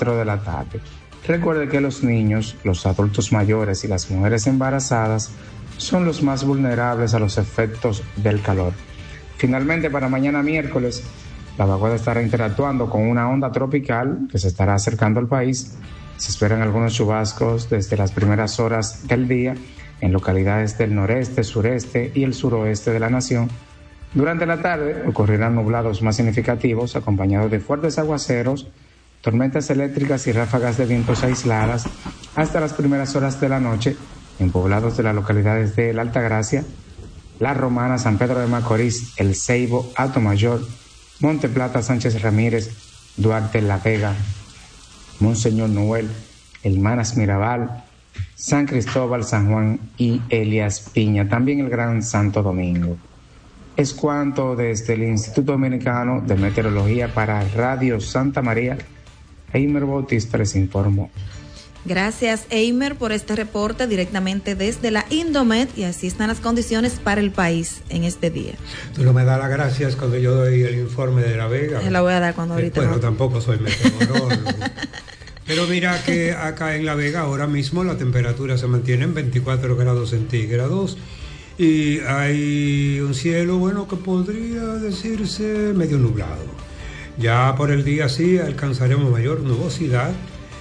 de la tarde. Recuerde que los niños, los adultos mayores y las mujeres embarazadas son los más vulnerables a los efectos del calor. Finalmente, para mañana miércoles, la vaguada estará interactuando con una onda tropical que se estará acercando al país. Se esperan algunos chubascos desde las primeras horas del día en localidades del noreste, sureste y el suroeste de la nación. Durante la tarde ocurrirán nublados más significativos acompañados de fuertes aguaceros, tormentas eléctricas y ráfagas de vientos aisladas hasta las primeras horas de la noche en poblados de las localidades de La Altagracia, La Romana, San Pedro de Macorís, El Ceibo, Altomayor, Monte Plata, Sánchez Ramírez, Duarte, La Vega, Monseñor Noel, Hermanas Mirabal, San Cristóbal, San Juan y Elías Piña, también el Gran Santo Domingo. Es cuanto desde el Instituto Dominicano de Meteorología para Radio Santa María. Eimer Bautista les informó. Gracias, Eimer, por este reporte directamente desde la Indomet, y así están las condiciones para el país en este día. Tú no me das las gracias cuando yo doy el informe de La Vega. Se la voy a dar cuando ahorita. Bueno, tampoco soy meteorólogo. Pero mira que acá en La Vega ahora mismo la temperatura se mantiene en 24 grados centígrados y hay un cielo, bueno, que podría decirse medio nublado. Ya por el día sí alcanzaremos mayor nubosidad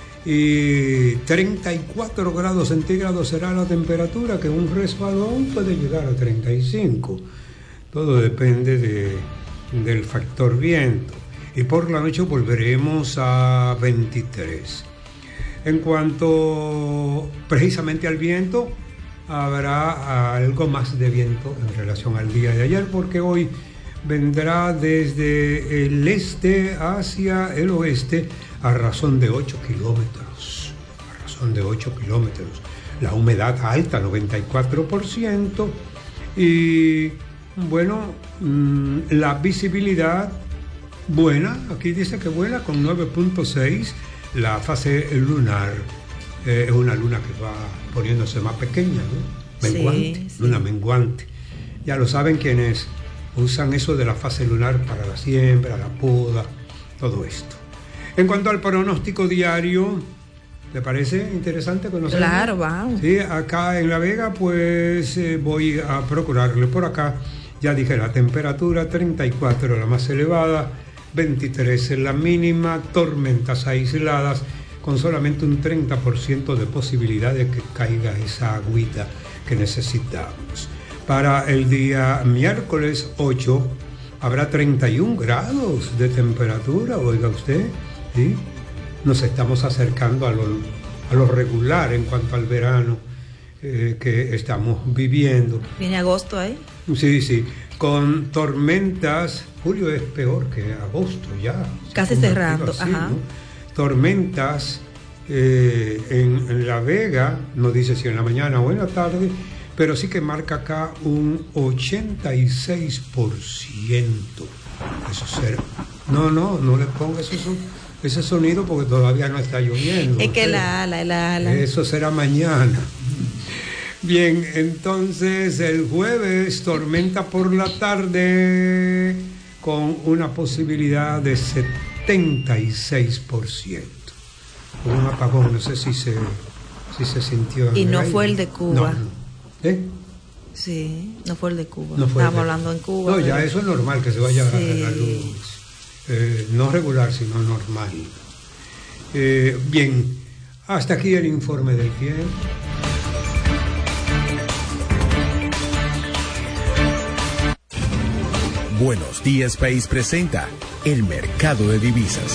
y 34 grados centígrados será la temperatura, que un resbalón puede llegar a 35. Todo depende del factor viento. Y por la noche volveremos a 23. En cuanto precisamente al viento, habrá algo más de viento en relación al día de ayer, porque hoy vendrá desde el este hacia el oeste a razón de 8 kilómetros. A razón de 8 kilómetros. La humedad alta, 94%. Y bueno, la visibilidad buena, aquí dice que buena con 9.6. La fase lunar es una luna que va poniéndose más pequeña, ¿no? Menguante, sí. Luna menguante. Ya lo saben quienes usan eso de la fase lunar para la siembra, la poda, todo esto. En cuanto al pronóstico diario, ¿te parece interesante conocerlo? Claro, vamos. Sí, acá en La Vega, pues voy a procurarle por acá. Ya dije, la temperatura 34 la más elevada, 23 en la mínima, tormentas aisladas con solamente un 30% de posibilidad de que caiga esa agüita que necesitamos. Para el día miércoles 8 habrá 31 grados de temperatura, oiga usted, ¿sí? Nos estamos acercando a lo regular en cuanto al verano que estamos viviendo. ¿Viene agosto ahí? Sí, sí, con tormentas. Julio es peor que agosto ya. Casi cerrando, así, ajá. ¿no? Tormentas en La Vega, no dice si en la mañana o en la tarde, pero sí que marca acá un 86%. Eso será. No le ponga ese sonido porque todavía no está lloviendo. Es que el ala. Eso será mañana. Bien, entonces el jueves tormenta por la tarde con una posibilidad de 76%. Un apagón, no sé si se sintió. Y no fue el de Cuba. No. Sí, no fue el de Cuba. No Estábamos hablando en Cuba. No, ya eso es normal, que se vaya a la luz. No regular, sino normal. Bien, hasta aquí el informe del tiempo. Buenos Días País presenta el mercado de divisas.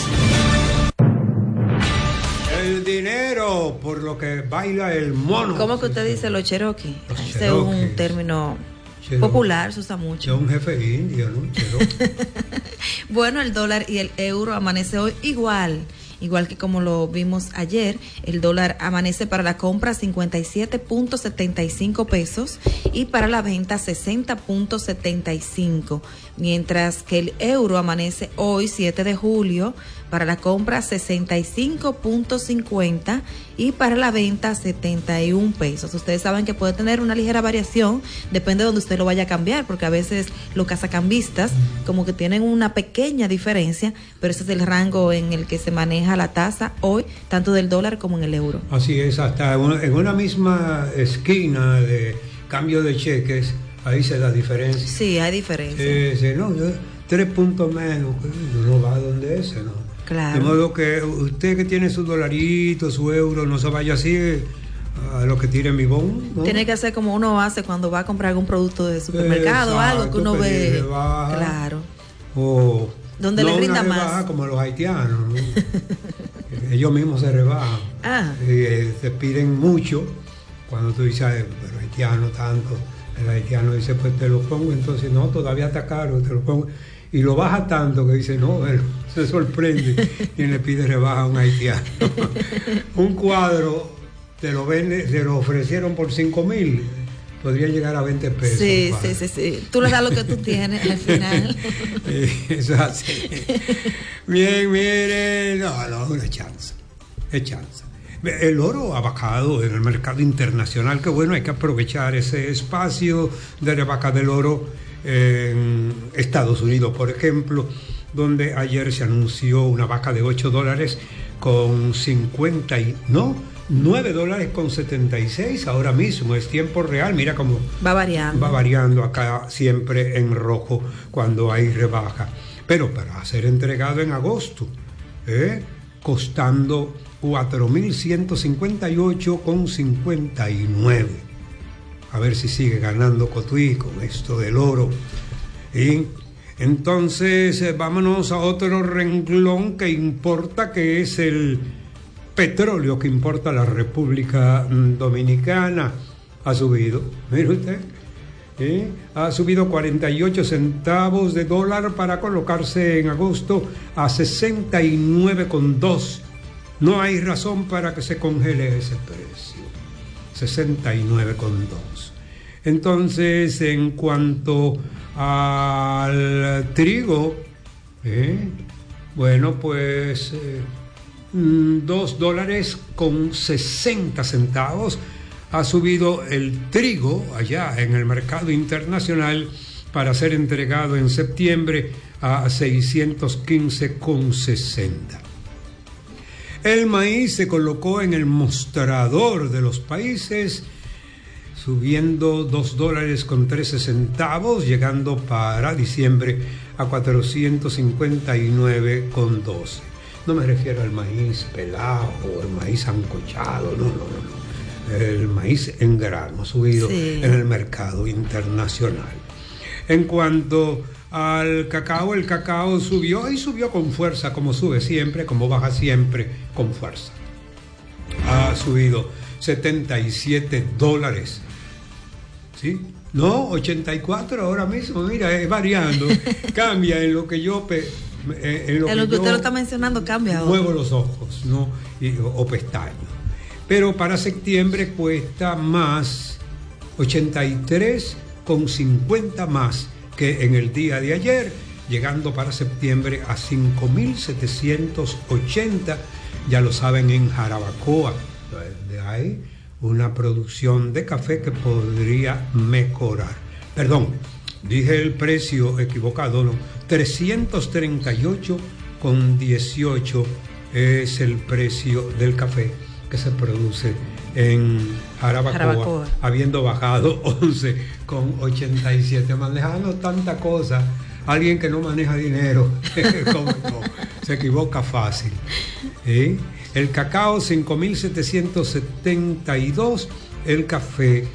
El dinero, por lo que baila el mono. ¿Cómo que usted dice los Cherokee? Ese es un término popular, se usa mucho. Es un jefe indio, ¿no? Bueno, el dólar y el euro amanece hoy igual que como lo vimos ayer. El dólar amanece para la compra 57.75 pesos y para la venta 60.75, mientras que el euro amanece hoy 7 de julio Para la compra 65.50 y para la venta 71 pesos. Ustedes saben que puede tener una ligera variación, depende de donde usted lo vaya a cambiar, porque a veces los casacambistas como que tienen una pequeña diferencia, pero ese es el rango en el que se maneja la tasa hoy, tanto del dólar como en el euro. Así es, hasta en una misma esquina de cambio de cheques, ahí se da diferencia. Sí, hay diferencia. No, 3 puntos menos, no va a donde ese, ¿no? Claro. De modo que usted que tiene su dolarito, su euro, no se vaya así a lo que tire mi bon, ¿no? Tiene que hacer como uno hace cuando va a comprar algún producto de supermercado, exacto, algo que uno ve. Rebaja, claro. O donde no le rinda una más. Como los haitianos, ¿no? Ellos mismos se rebajan. Te piden mucho cuando tú dices, pero haitiano tanto. El haitiano dice, pues te lo pongo, entonces no, todavía está caro, te lo pongo. Y lo baja tanto que dice, no, bueno, se sorprende quien le pide rebaja a un haitiano. Un cuadro te lo ofrecieron por 5,000, podría llegar a 20 pesos. Sí. Tú le das lo que tú tienes al final. Eso es así. Bien, miren, no, una chance. Es chance. El oro ha bajado en el mercado internacional, que bueno, hay que aprovechar ese espacio de rebaja del ore en Estados Unidos, por ejemplo, donde ayer se anunció una baja de $8 con 50 y no, $9 con 76 ahora mismo, es tiempo real, mira cómo va variando acá siempre en rojo cuando hay rebaja, pero para ser entregado en agosto, costando 4.158,59. A ver si sigue ganando Cotuí con esto del oro. Y entonces vámonos a otro renglón que importa, que es el petróleo que importa la República Dominicana. Ha subido, mire usted, ha subido 48 centavos de dólar para colocarse en agosto a 69,2. No hay razón para que se congele ese precio. 69,2. Entonces, en cuanto al trigo, bueno, pues $2 con 60 centavos ha subido el trigo allá en el mercado internacional para ser entregado en septiembre a 615,60. El maíz se colocó en el mostrador de los países, subiendo $2 con 13 centavos, llegando para diciembre a 459,12. No me refiero al maíz pelado o el maíz ancochado, no. El maíz en grano ha subido en el mercado internacional. En cuanto al cacao, el cacao subió y subió con fuerza, como sube siempre, como baja siempre, con fuerza. Ha subido $77. ¿Sí? No, 84 ahora mismo, mira, es variando, cambia en lo que yo en lo que usted lo está mencionando, cambia ahora. Muevo los ojos, ¿no? O pestaños. Pero para septiembre cuesta más, 83,50 más que en el día de ayer, llegando para septiembre a 5.780, ya lo saben, en Jarabacoa. De ahí una producción de café que podría mejorar. Perdón, dije el precio equivocado, ¿no? 338,18 es el precio del café que se produce en Jarabacoa, habiendo bajado 11,87, manejando tanta cosa. Alguien que no maneja dinero como no, se equivoca fácil. El cacao 5.772, el café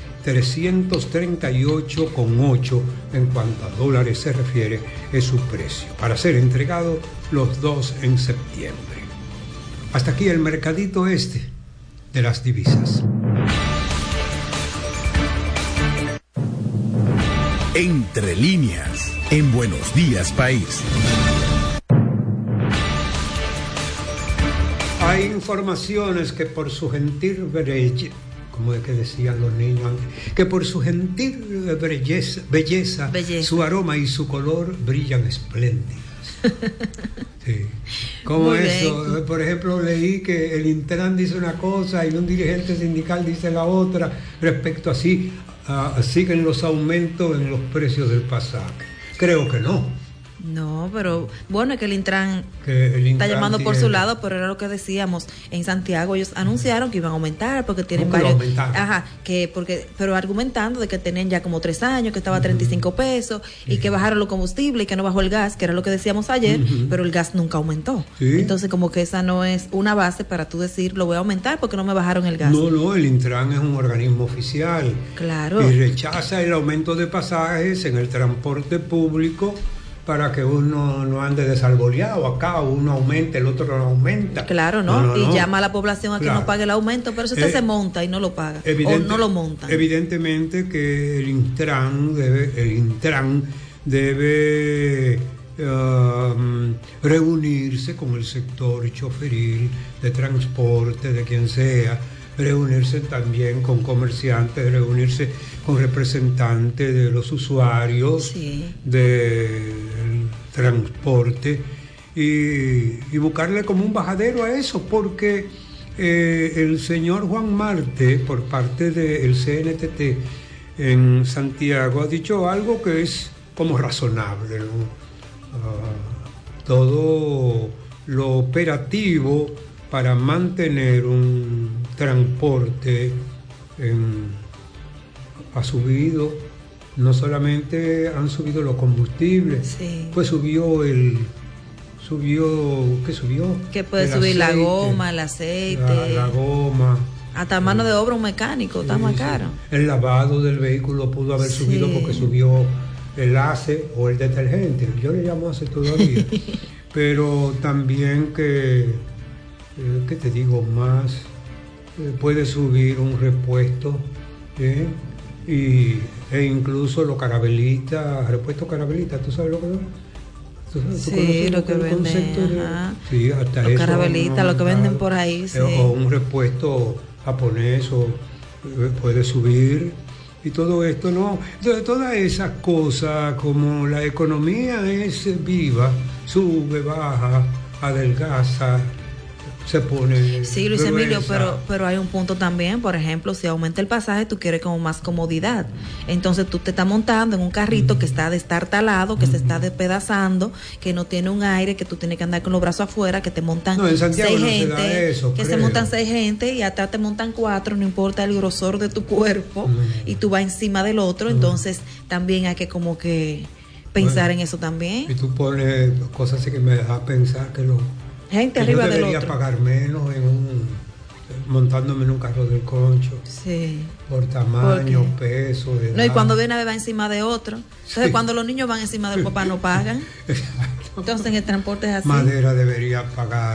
338,8 en cuanto a dólares se refiere, es su precio, para ser entregado los dos en septiembre. Hasta aquí el mercadito de las divisas. Entre líneas, en Buenos Días País. Hay informaciones que por su gentil belleza, como es que decían los niños antes, que por su gentil belleza, su aroma y su color brillan espléndidas. Sí. Como Muy eso, bien. por ejemplo, leí que el Intran dice una cosa y un dirigente sindical dice la otra respecto así, siguen los aumentos en los precios del pasaje. Creo que no. No, pero bueno, es que el Intran Que el está Intran llamando por tiene- su lado, pero era lo que decíamos en Santiago. Ellos anunciaron que iban a aumentar porque tienen ¿Cómo que lo varios. aumentaron? Ajá, pero argumentando de que tenían ya como 3 años, que estaba a 35 pesos y que bajaron los combustibles y que no bajó el gas, que era lo que decíamos ayer, pero el gas nunca aumentó. Sí. Entonces, como que esa no es una base para tú decir lo voy a aumentar porque no me bajaron el gas. No, el Intran es un organismo oficial. Claro. Y rechaza el aumento de pasajes en el transporte público para que uno no ande desalboreado. Acá uno aumenta, el otro no aumenta. Claro, ¿no? Y llama a la población a que Claro. no pague el aumento, pero si usted se monta y no lo paga, o no lo montan. Evidentemente que el Intran debe reunirse con el sector choferil, de transporte, de quien sea, reunirse también con comerciantes, reunirse con representantes de los usuarios Sí. del transporte y buscarle como un bajadero a eso, porque el señor Juan Marte, por parte del CNTT en Santiago, ha dicho algo que es como razonable, ¿no? Todo lo operativo para mantener un transporte ha subido. No solamente han subido los combustibles, Sí. pues ¿qué subió? Que puede El subir la aceite, goma, el aceite, la goma. hasta mano de obra un mecánico, está más Sí, sí. caro. El lavado del vehículo pudo haber Sí. subido porque subió el ACE o el detergente. Yo le llamo ACE todavía. Pero también ¿qué te digo más? Puede subir un repuesto, ¿eh? E incluso los carabelitas, repuestos carabelitas, ¿tú sabes lo que es? ¿Tú Sí, conoces lo que es el venden, concepto de- ajá. Sí, hasta Los eso carabelitas, han lo que venden aumentado. por ahí, sí. O un repuesto japonés puede subir y todo esto, ¿no? Entonces, todas esas cosas, como la economía es viva, sube, baja, adelgaza, se pone Sí, Luis Emilio, gruesa. pero hay un punto también, por ejemplo, si aumenta el pasaje, tú quieres como más comodidad. Entonces tú te estás montando en un carrito que está destartalado, que se está despedazando, que no tiene un aire, que tú tienes que andar con los brazos afuera, que te montan No, en Santiago 6 no se gente, da eso, que se creo. montan 6 gente y atrás te montan 4, no importa el grosor de tu cuerpo, y tú vas encima del otro, entonces también hay que como que pensar en eso también. Y tú pones cosas así que me da a pensar que Gente que arriba yo del debería otro. pagar menos montándome en un carro del concho. Sí. Por tamaño, ¿Por qué? peso, edad. No, y cuando viene a ver va encima de otro. Entonces, Sí. cuando los niños van encima del papá no pagan. Entonces, en el transporte es así. Madera debería pagar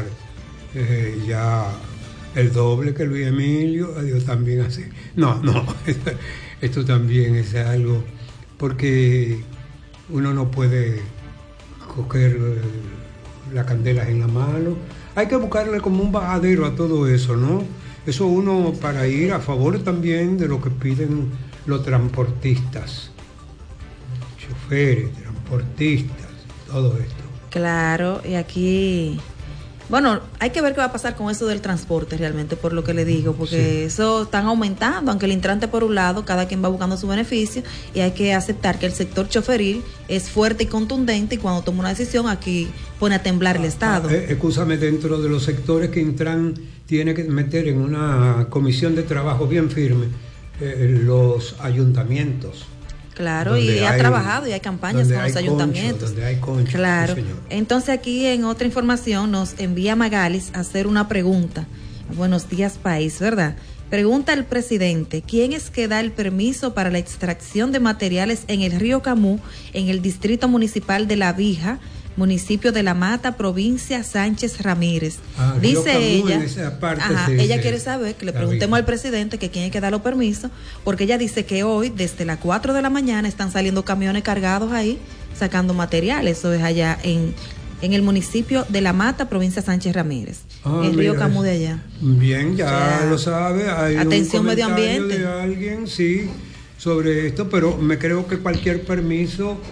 ya el doble que Luis Emilio, adiós, también así. No, esto también es algo, porque uno no puede coger las candelas en la mano. Hay que buscarle como un bajadero a todo eso, ¿no? Eso uno para ir a favor también de lo que piden los transportistas, choferes, transportistas, todo esto. Claro, y aquí, bueno, hay que ver qué va a pasar con eso del transporte realmente, por lo que le digo, porque Sí. eso están aumentando, aunque el intrante por un lado, cada quien va buscando su beneficio, y hay que aceptar que el sector choferil es fuerte y contundente, y cuando toma una decisión aquí pone a temblar el Estado. Escúchame, dentro de los sectores que Intran tiene que meter en una comisión de trabajo bien firme, los ayuntamientos. Claro, y donde ha hay- trabajado y hay campañas donde con los hay ayuntamientos. concho, donde hay concho, Claro. sí, señor. Entonces aquí en otra información nos envía Magalis a hacer una pregunta. Buenos días, país, ¿verdad? Pregunta el presidente, ¿quién es que da el permiso para la extracción de materiales en el río Camú, en el distrito municipal de La Vija, municipio de La Mata, provincia Sánchez Ramírez? Río Dice Camú, ella, en esa parte, ajá, sí, ella sí. quiere saber que le La preguntemos Vija. al presidente que quién es que da los permisos, porque ella dice que hoy, desde las 4 de la mañana, están saliendo camiones cargados ahí, sacando materiales. Eso es allá en el municipio de La Mata, provincia Sánchez Ramírez, el río Mira, Camú de allá. Bien, ya O sea, lo sabe. Hay atención, un medio comentario ambiente. de alguien, sí, sobre esto, pero me creo que cualquier permiso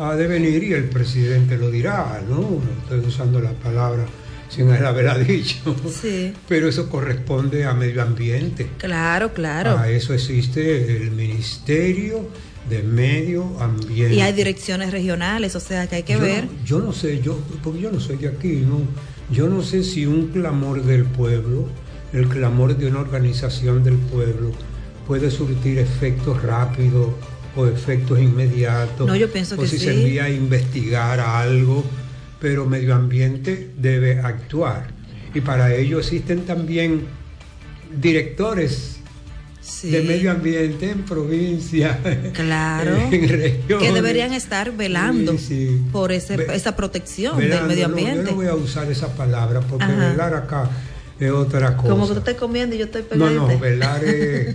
a devenir y el presidente lo dirá, ¿no? Estoy usando la palabra sin él haberla dicho, sí. Pero eso corresponde a medio ambiente. Claro, claro. Para eso existe el Ministerio de Medio Ambiente. Y hay direcciones regionales, o sea que hay que ver. Yo no sé, porque yo no soy de aquí, ¿no? Yo no sé si un clamor del pueblo, el clamor de una organización del pueblo, puede surtir efectos rápidos o efectos inmediatos. No, yo pienso que sí. O si se envía a investigar algo, pero Medio Ambiente debe actuar. Y para ello existen también directores de Medio Ambiente en provincia, claro, en regiones, que deberían estar velando por esa protección del medio ambiente. Yo no voy a usar esa palabra porque velar acá es otra cosa. Como que tú estás comiendo y yo estoy pegadita. No, velar es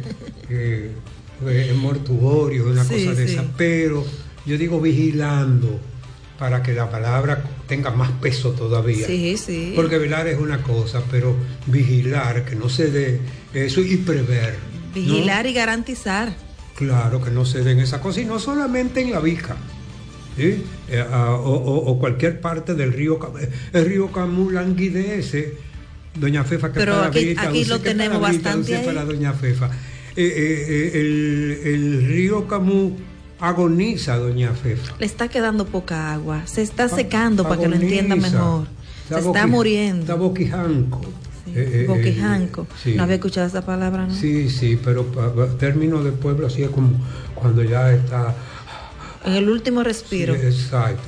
mortuorio, una cosa de esa, pero yo digo vigilando para que la palabra tenga más peso todavía. Sí. Porque velar es una cosa, pero vigilar, que no se dé eso y prever. Vigilar, ¿no? Y garantizar. Claro, que no se den esa cosa, y no solamente en la Vica, ¿sí? O cualquier parte del río. El río Camus languidece, doña Fefa, que pero está aquí lo tenemos bastante para doña Fefa. El río Camus agoniza, doña Fefa. Le está quedando poca agua, se está secando, para que lo entienda mejor. Se está muriendo. Está boquijanco. Boquijanco. Sí. No había escuchado esa palabra, ¿no? Sí, pero término de pueblo así es como cuando ya está en el último respiro. Sí, exacto.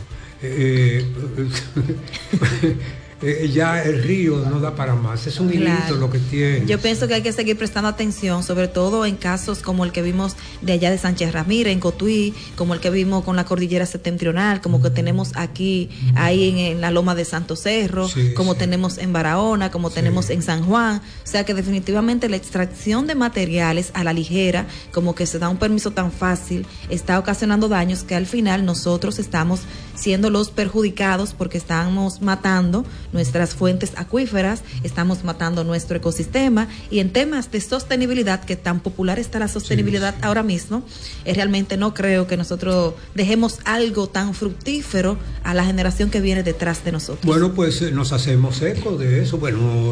Ya el río no da para más, es un hilito lo que tiene. Yo pienso que hay que seguir prestando atención, sobre todo en casos como el que vimos de allá de Sánchez Ramírez, en Cotuí, como el que vimos con la cordillera septentrional, como que tenemos aquí, ahí en la loma de Santo Cerro, como tenemos en Barahona, como tenemos en San Juan. O sea que definitivamente la extracción de materiales a la ligera, como que se da un permiso tan fácil, está ocasionando daños que al final nosotros estamos siendo los perjudicados porque estamos matando nuestras fuentes acuíferas, estamos matando nuestro ecosistema, y en temas de sostenibilidad, que tan popular está la sostenibilidad ahora mismo, realmente no creo que nosotros dejemos algo tan fructífero a la generación que viene detrás de nosotros. Bueno, pues nos hacemos eco de eso,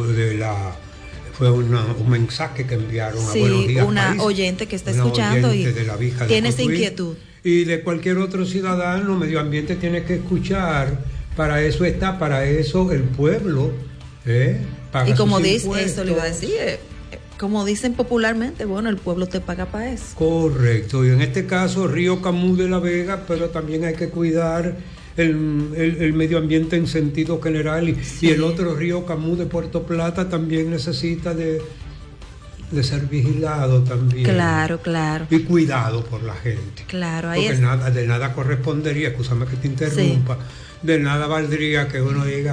fue un mensaje que enviaron a Buenos Días una País, oyente que está escuchando y tiene esa inquietud. Y de cualquier otro ciudadano, Medio Ambiente tiene que escuchar. Para eso el pueblo paga. Y como sus dice impuestos. eso, le iba a decir, como dicen popularmente, bueno, el pueblo te paga para eso. Correcto, y en este caso Río Camus de la Vega, pero también hay que cuidar el medio ambiente en sentido general, y el otro Río Camus de Puerto Plata también necesita de ser vigilado también. Claro. Y cuidado por la gente. Claro, ahí porque de nada correspondería, escúchame que te interrumpa, de nada valdría que uno diga,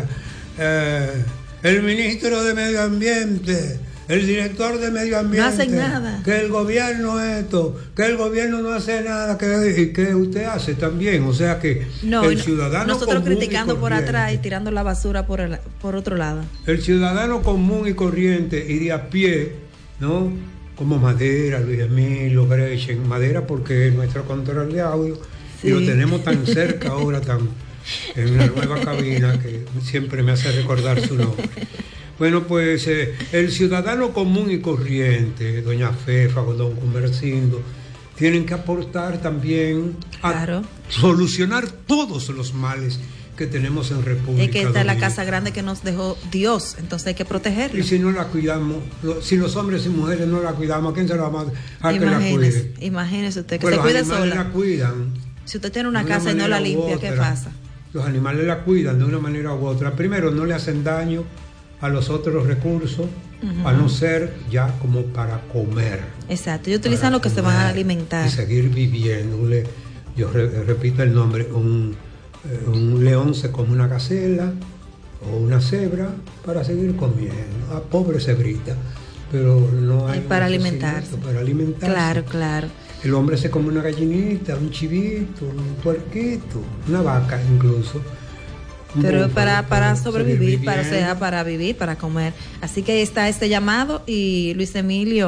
el ministro de Medio Ambiente, el director de Medio Ambiente, no hacen nada, que el gobierno esto, que el gobierno no hace nada, que usted hace también. O sea que el ciudadano nosotros común criticando por atrás y tirando la basura por otro lado. El ciudadano común y corriente y de a pie, ¿no? Como Madera, Luis Emilio, Gretchen, Madera porque es nuestro control de audio, y lo tenemos tan cerca ahora, en una nueva cabina que siempre me hace recordar su nombre. Bueno, pues el ciudadano común y corriente, doña Fefa, don Cumercindo, tienen que aportar también a solucionar todos los males que tenemos en República. Es que esta es la casa grande que nos dejó Dios, entonces hay que protegerla. Y si no la cuidamos, si los hombres y mujeres no la cuidamos, ¿a quién se la vamos a que la cuide? Imagínese usted, que pues se cuide sola. Los animales la cuidan. Si usted tiene una casa y no la limpia, ¿qué pasa? Los animales la cuidan de una manera u otra. Primero, no le hacen daño a los otros recursos, a no ser ya como para comer. Exacto, y utilizan lo que se van a alimentar. Y seguir viviendo. Yo repito el nombre, un león se come una gacela o una cebra para seguir comiendo. Pobre cebrita, pero no hay para alimentarse. Para alimentarse. Claro. El hombre se come una gallinita, un chivito, un puerquito, una vaca incluso. Pero para sobrevivir, para vivir, para comer. Así que ahí está este llamado, y Luis Emilio,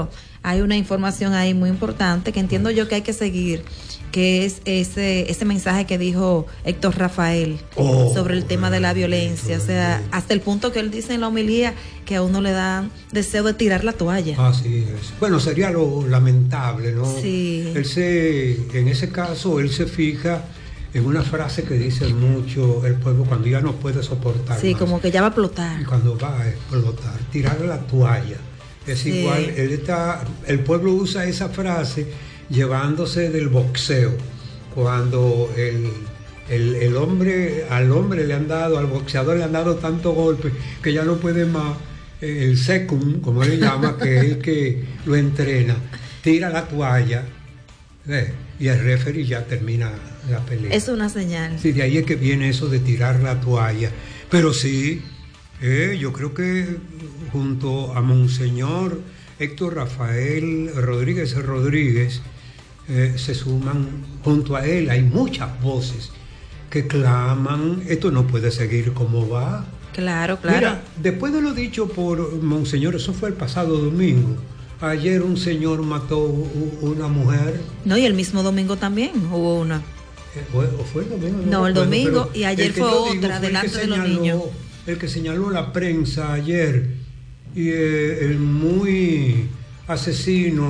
hay una información ahí muy importante que entiendo yo que hay que seguir, que es ese mensaje que dijo Héctor Rafael sobre el tema de la violencia, o sea, hasta el punto que él dice en la homilía que a uno le da deseo de tirar la toalla. Así es. Bueno, sería lo lamentable, ¿no? Sí. En ese caso, él se fija en una frase que dice mucho el pueblo cuando ya no puede soportar sí, más. Como que ya va a explotar. Y cuando va a explotar, tirar la toalla. Es sí. Igual, el pueblo usa esa frase llevándose del boxeo, cuando al hombre le han dado, al boxeador le han dado tanto golpe que ya no puede más. El secum, como él llama, que es el que lo entrena, tira la toalla y el referee ya termina la pelea. Es una señal. Sí, de ahí es que viene eso de tirar la toalla. Pero sí, yo creo que junto a Monseñor Héctor Rafael Rodríguez se suman, junto a él hay muchas voces que claman, esto no puede seguir como va. Claro. Mira, después de lo dicho por Monseñor, eso fue el pasado domingo. Ayer un señor mató una mujer. No, y el mismo domingo también hubo una. ¿O fue el domingo? No, el domingo, y ayer fue otra delante de los niños. El que señaló la prensa ayer, y el muy asesino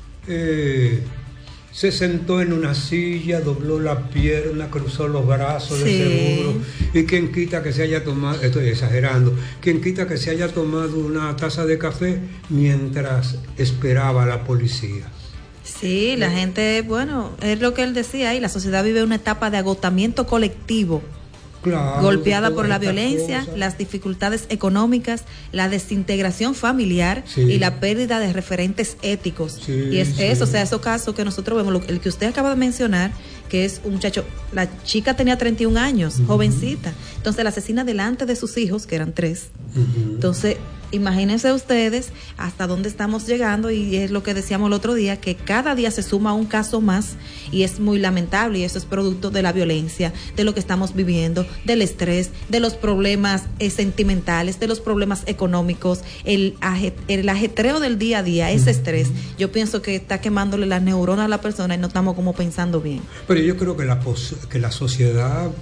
se sentó en una silla, dobló la pierna, cruzó los brazos de seguro, y quien quita que se haya tomado, estoy exagerando, quien quita que se haya tomado una taza de café mientras esperaba a la policía. Sí, la gente, bueno, es lo que él decía ahí, la sociedad vive una etapa de agotamiento colectivo. Claro, golpeada por la violencia, las dificultades económicas, la desintegración familiar y la pérdida de referentes éticos. Y es eso, o sea, esos casos que nosotros vemos, el que usted acaba de mencionar, que es un muchacho, la chica tenía 31 años, jovencita, entonces la asesina delante de sus hijos, que eran 3. Entonces, imagínense ustedes hasta dónde estamos llegando, y es lo que decíamos el otro día, que cada día se suma un caso más, y es muy lamentable, y eso es producto de la violencia, de lo que estamos viviendo, del estrés, de los problemas sentimentales, de los problemas económicos, el ajetreo del día a día, ese estrés, yo pienso que está quemándole las neuronas a la persona y no estamos como pensando bien. Pero yo creo que la sociedad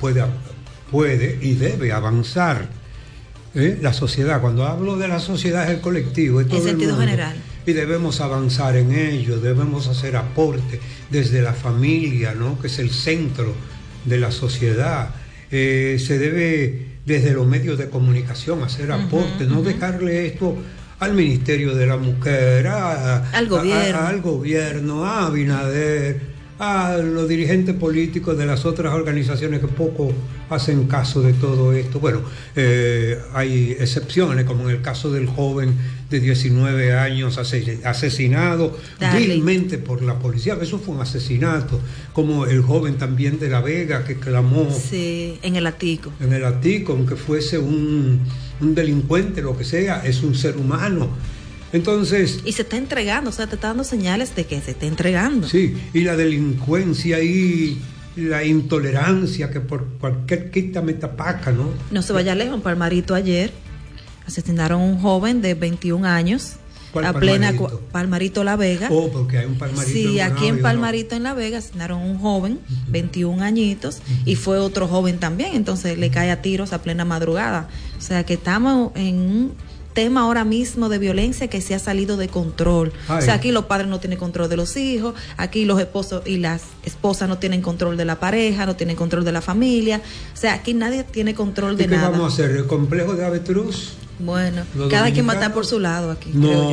puede y debe avanzar. La sociedad, cuando hablo de la sociedad es el colectivo, es todo en sentido el mundo, general. Y debemos avanzar en ello, debemos hacer aporte desde la familia, ¿no? Que es el centro de la sociedad. Se debe desde los medios de comunicación hacer aporte, no dejarle esto al Ministerio de la Mujer, al gobierno, a Abinader, a los dirigentes políticos de las otras organizaciones que poco hacen caso de todo esto. Bueno, hay excepciones, como en el caso del joven de 19 años asesinado vilmente por la policía. Eso fue un asesinato, como el joven también de La Vega que clamó. Sí, en el Atico. En el Atico, aunque fuese un delincuente, lo que sea, es un ser humano. Entonces, y se está entregando, o sea, te está dando señales de que se está entregando. Sí, y la delincuencia y la intolerancia que por cualquier quita metapaca, ¿no? No se vaya lejos, en Palmarito ayer asesinaron a un joven de 21 años. ¿Cuál Palmarito? Palmarito La Vega. Oh, porque hay un Palmarito. Sí, aquí en Palmarito en La Vega asesinaron a un joven, 21 añitos, y fue otro joven también, entonces le cae a tiros a plena madrugada. O sea que estamos en un tema ahora mismo de violencia que se ha salido de control. O sea, aquí los padres no tienen control de los hijos, aquí los esposos y las esposas no tienen control de la pareja, no tienen control de la familia. O sea, aquí nadie tiene control de nada. ¿Qué vamos a hacer? ¿El complejo de avestruz? Bueno, cada quien mata por su lado aquí.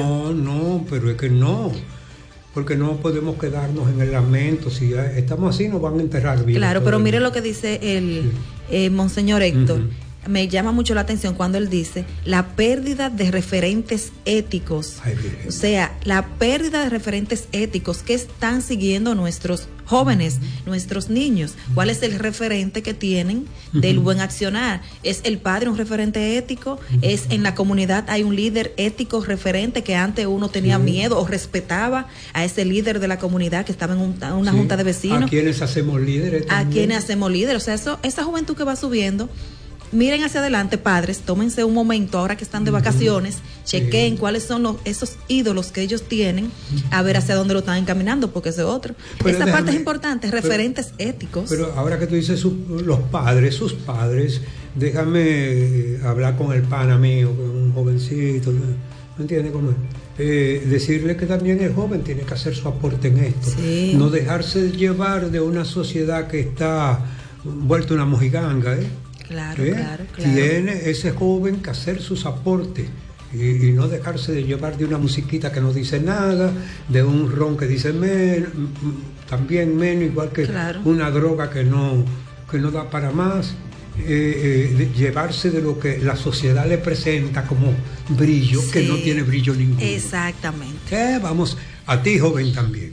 No, pero es que no. Porque no podemos quedarnos en el lamento. Si estamos así, nos van a enterrar bien. Claro, pero mire lo que dice el Monseñor Héctor. Me llama mucho la atención cuando él dice la pérdida de referentes éticos. O sea, la pérdida de referentes éticos que están siguiendo nuestros jóvenes, nuestros niños. ¿Cuál es el referente que tienen del buen accionar? ¿Es el padre un referente ético? ¿Es en la comunidad hay un líder ético referente que antes uno tenía miedo o respetaba a ese líder de la comunidad que estaba en una junta de vecinos? ¿A quiénes hacemos líderes también? ¿A quiénes hacemos líderes? O sea, esa juventud que va subiendo, miren hacia adelante, padres, tómense un momento ahora que están de vacaciones, chequeen cuáles son esos ídolos que ellos tienen, a ver hacia dónde lo están encaminando, porque ese es otro. Esta parte es importante, referentes éticos. Pero ahora que tú dices sus padres, déjame hablar con el pana mío, con un jovencito, ¿me entiendes cómo es? Decirle que también el joven tiene que hacer su aporte en esto, no dejarse llevar de una sociedad que está vuelta una mojiganga, Claro. Tiene ese joven que hacer sus aportes y no dejarse de llevar de una musiquita que no dice nada, de un ron que dice menos, también menos, igual que una droga que no da para más. Llevarse de lo que la sociedad le presenta como brillo, que no tiene brillo ninguno. Exactamente. Vamos, a ti, joven, también.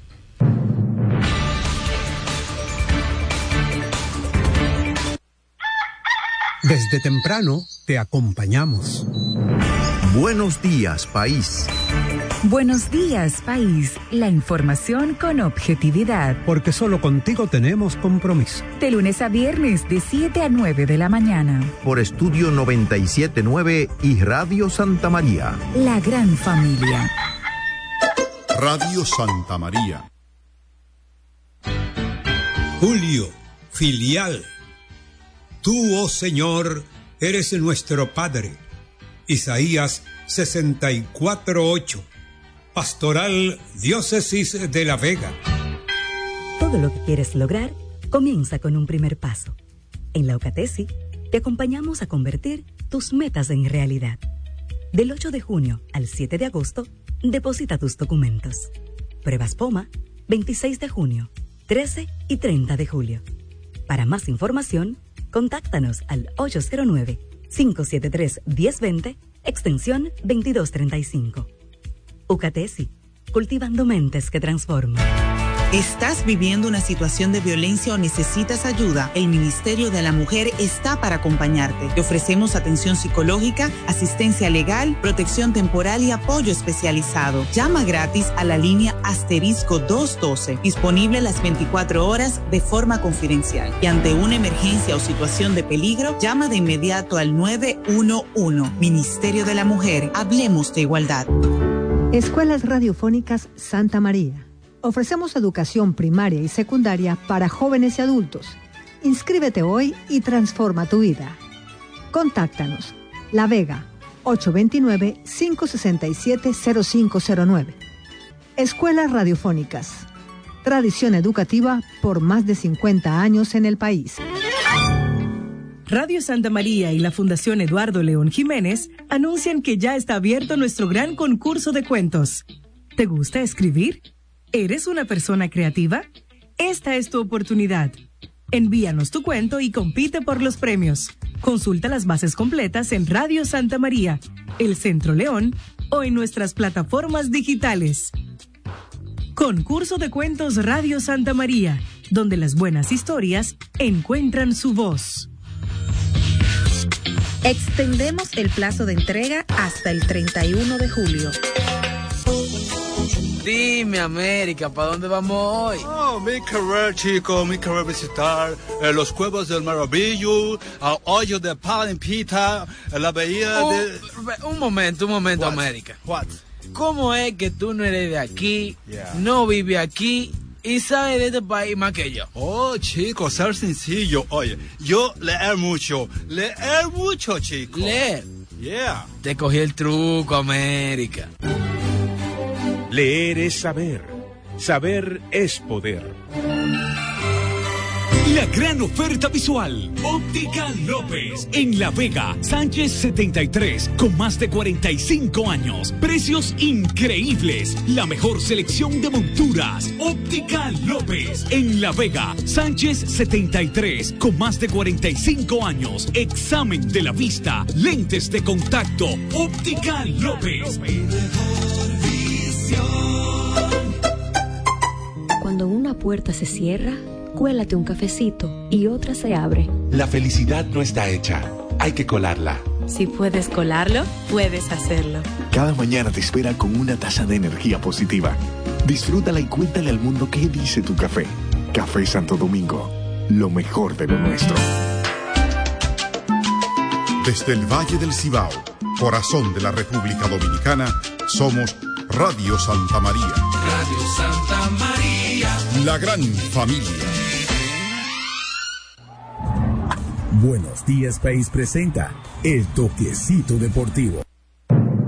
Desde temprano te acompañamos. Buenos días, país. Buenos días, país. La información con objetividad. Porque solo contigo tenemos compromiso. De lunes a viernes, de 7 a 9 de la mañana. Por Estudio 97.9 y Radio Santa María. La gran familia. Radio Santa María. Julio, filial. Tú, oh Señor, eres nuestro Padre. Isaías 64:8. Pastoral Diócesis de La Vega. Todo lo que quieres lograr comienza con un primer paso. En la UCATESI te acompañamos a convertir tus metas en realidad. Del 8 de junio al 7 de agosto, deposita tus documentos. Pruebas POMA, 26 de junio, 13 y 30 de julio. Para más información, contáctanos al 809-573-1020, extensión 2235. UCATESI, cultivando mentes que transforman. ¿Estás viviendo una situación de violencia o necesitas ayuda? El Ministerio de la Mujer está para acompañarte. Te ofrecemos atención psicológica, asistencia legal, protección temporal y apoyo especializado. Llama gratis a la línea *212, disponible las 24 horas de forma confidencial. Y ante una emergencia o situación de peligro, llama de inmediato al 911. Ministerio de la Mujer, hablemos de igualdad. Escuelas Radiofónicas Santa María. Ofrecemos educación primaria y secundaria para jóvenes y adultos. Inscríbete hoy y transforma tu vida. Contáctanos. La Vega, 829-567-0509. Escuelas Radiofónicas. Tradición educativa por más de 50 años en el país. Radio Santa María y la Fundación Eduardo León Jiménez anuncian que ya está abierto nuestro gran concurso de cuentos. ¿Te gusta escribir? ¿Eres una persona creativa? Esta es tu oportunidad. Envíanos tu cuento y compite por los premios. Consulta las bases completas en Radio Santa María, El Centro León o en nuestras plataformas digitales. Concurso de cuentos Radio Santa María, donde las buenas historias encuentran su voz. Extendemos el plazo de entrega hasta el 31 de julio. Dime, América, ¿para dónde vamos hoy? Oh, mi querer, chico, mi querer visitar los cuevos del Maravillo, al hoyo de Palimpita, la bahía de... Un momento, What? América. What? ¿Cómo es que tú no eres de aquí, no vives aquí y sabes de este país más que yo? Oh, chico, ser sencillo. Oye, yo leer mucho, chico. ¿Leer? Yeah. Te cogí el truco, América. Leer es saber. Saber es poder. La gran oferta visual. Óptica López. En La Vega, Sánchez 73. Con más de 45 años. Precios increíbles. La mejor selección de monturas. Óptica López. En La Vega, Sánchez 73. Con más de 45 años. Examen de la vista. Lentes de contacto. Óptica López. Cuando una puerta se cierra, cuélate un cafecito y otra se abre. La felicidad no está hecha, hay que colarla. Si puedes colarlo, puedes hacerlo. Cada mañana te espera con una taza de energía positiva. Disfrútala y cuéntale al mundo qué dice tu café. Café Santo Domingo, lo mejor de lo nuestro. Desde el Valle del Cibao, corazón de la República Dominicana, somos Radio Santa María. Radio Santa María. La gran familia. Buenos Días País presenta El Toquecito Deportivo.